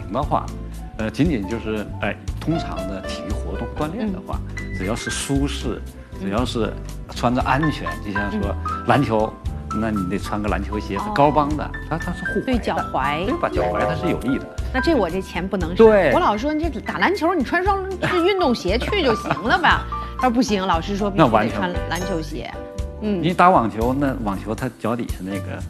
的话，仅仅就是通常的体育活动锻炼的话，只要是舒适，只要是穿着安全，就像说篮球，那你得穿个篮球鞋，是高帮的，它是护踝的， 对脚踝， 对吧？脚踝它是有益的。 那我这钱不能省。 对， 我老说你这打篮球，你穿双运动鞋去就行了吧？他说不行，老师说必须得穿篮球鞋。 你打网球，那网球它脚底下那个